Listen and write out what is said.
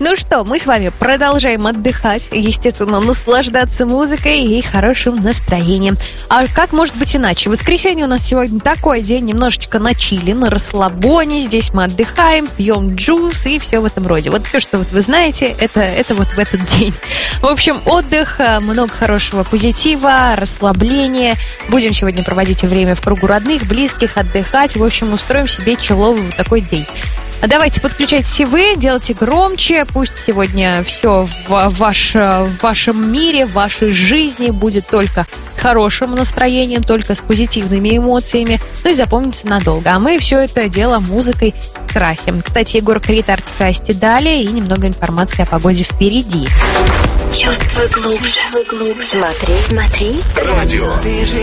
Ну что, мы с вами продолжаем отдыхать, естественно, наслаждаться музыкой и хорошим настроением. А как может быть иначе? Воскресенье у нас сегодня такой день, немножечко на чили, на расслабоне. Здесь мы отдыхаем, пьем джус и все в этом роде. Вот все, что вот вы знаете, это вот в этот день. В общем, отдых, много хорошего позитива, расслабления. Будем сегодня проводить время в кругу родных, близких, отдыхать. В общем, устроим себе чилловый вот такой день. А давайте подключайтесь и вы, делайте громче. Пусть сегодня все в вашем мире, в вашей жизни будет только хорошим настроением, только с позитивными эмоциями. Ну и запомнится надолго. А мы все это дело музыкой красим. Кстати, Егор Крид, Артик и Асти далее. И немного информации о погоде впереди. Чувствуй глубже. Смотри. Радио.